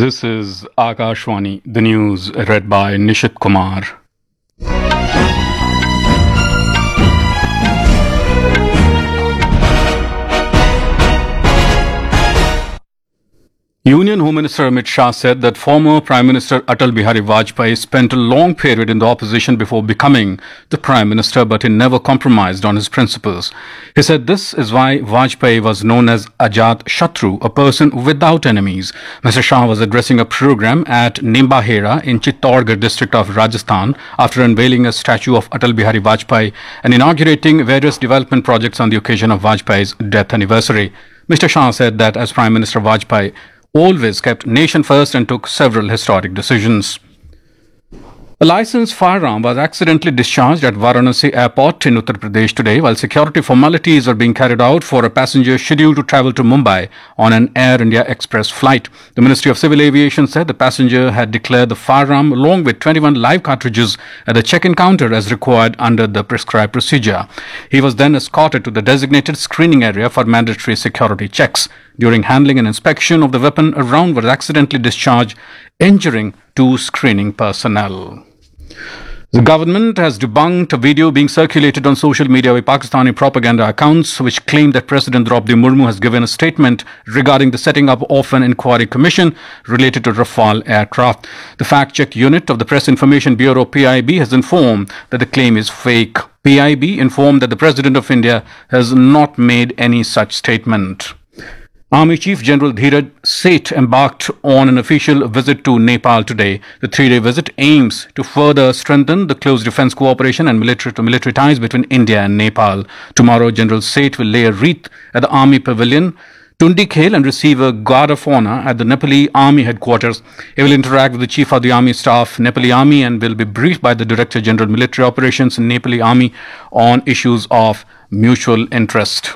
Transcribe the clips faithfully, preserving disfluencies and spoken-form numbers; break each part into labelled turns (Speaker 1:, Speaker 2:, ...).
Speaker 1: This is Akashwani, the news read by Nishit Kumar. Union Home Minister Amit Shah said that former Prime Minister Atal Bihari Vajpayee spent a long period in the opposition before becoming the Prime Minister, but he never compromised on his principles. He said this is why Vajpayee was known as Ajat Shatru, a person without enemies. Mister Shah was addressing a program at Nimbahera in Chittorgarh district of Rajasthan after unveiling a statue of Atal Bihari Vajpayee and inaugurating various development projects on the occasion of Vajpayee's death anniversary. Mister Shah said that as Prime Minister, Vajpayee always kept nation first and took several historic decisions. A licensed firearm was accidentally discharged at Varanasi airport in Uttar Pradesh today while security formalities were being carried out for a passenger scheduled to travel to Mumbai on an Air India Express flight. The Ministry of Civil Aviation said the passenger had declared the firearm along with twenty-one live cartridges at the check-in counter as required under the prescribed procedure. He was then escorted to the designated screening area for mandatory security checks. During handling and inspection of the weapon, a round was accidentally discharged, injuring two screening personnel. The government has debunked a video being circulated on social media by Pakistani propaganda accounts which claim that President Draupadi Murmu has given a statement regarding the setting up of an inquiry commission related to Rafale aircraft. The fact-check unit of the Press Information Bureau P I B has informed that the claim is fake. P I B informed that the President of India has not made any such statement. Army Chief General Dheeraj Seth embarked on an official visit to Nepal today. The three-day visit aims to further strengthen the close defense cooperation and military-to-military ties between India and Nepal. Tomorrow, General Seth will lay a wreath at the Army Pavilion, Tundi Khel, and receive a guard of honor at the Nepali Army headquarters. He will interact with the Chief of the Army Staff, Nepali Army, and will be briefed by the Director General Military Operations in Nepali Army on issues of mutual interest.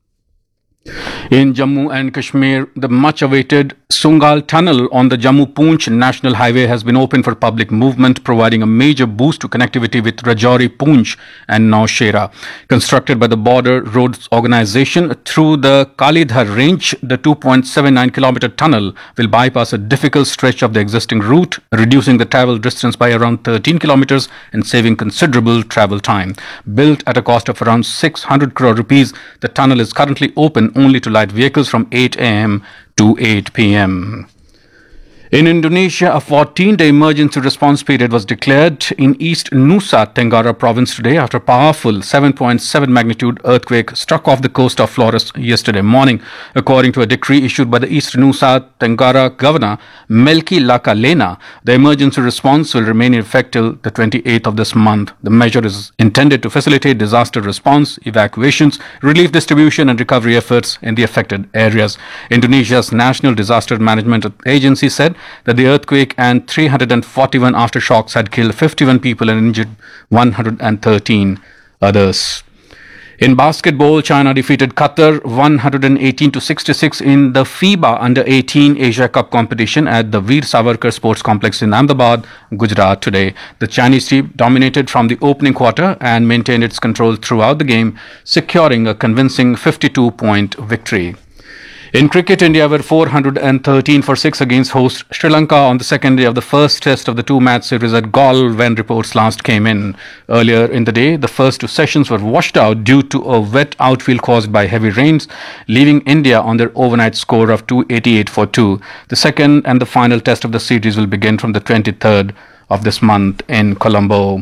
Speaker 1: In Jammu and Kashmir, the much-awaited Sungal Tunnel on the Jammu-Poonch National Highway has been opened for public movement, providing a major boost to connectivity with Rajouri, Poonch and Naushera. Constructed by the Border Roads Organization through the Kalidhar Range, the two point seven nine kilometer tunnel will bypass a difficult stretch of the existing route, reducing the travel distance by around thirteen kilometers and saving considerable travel time. Built at a cost of around six hundred crore rupees, the tunnel is currently open only to light vehicles from eight a m to eight p m In Indonesia, a fourteen-day emergency response period was declared in East Nusa Tenggara province today after a powerful seven point seven magnitude earthquake struck off the coast of Flores yesterday morning. According to a decree issued by the East Nusa Tenggara Governor Melki Lakalena, the emergency response will remain in effect till the twenty-eighth of this month. The measure is intended to facilitate disaster response, evacuations, relief distribution and recovery efforts in the affected areas. Indonesia's National Disaster Management Agency said that the earthquake and three hundred forty-one aftershocks had killed fifty-one people and injured one hundred thirteen others. In basketball, China defeated Qatar one hundred eighteen to sixty-six in the FIBA Under eighteen Asia Cup competition at the Veer Savarkar Sports Complex in Ahmedabad, Gujarat today. The Chinese team dominated from the opening quarter and maintained its control throughout the game, securing a convincing fifty-two point victory. In cricket, India were four hundred thirteen for six against host Sri Lanka on the second day of the first test of the two-match series at Galle when reports last came in. Earlier in the day, the first two sessions were washed out due to a wet outfield caused by heavy rains, leaving India on their overnight score of two eighty-eight for two. The second and the final test of the series will begin from the twenty-third of this month in Colombo.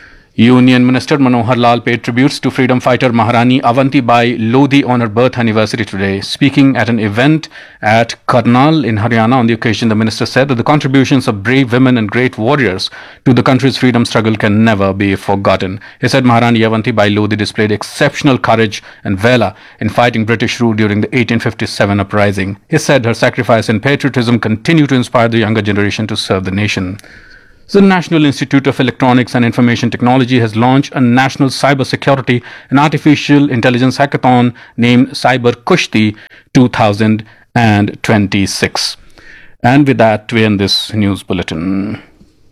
Speaker 1: Union Minister Manohar Lal paid tributes to freedom fighter Maharani Avanti Bai Lodhi on her birth anniversary today. Speaking at an event at Karnal in Haryana on the occasion, the minister said that the contributions of brave women and great warriors to the country's freedom struggle can never be forgotten. He said Maharani Avanti Bai Lodhi displayed exceptional courage and valor in fighting British rule during the eighteen fifty-seven uprising. He said her sacrifice and patriotism continue to inspire the younger generation to serve the nation. The National Institute of Electronics and Information Technology has launched a national cyber security and artificial intelligence hackathon named Cyber Kushti two thousand twenty-six. And with that, we end this news bulletin.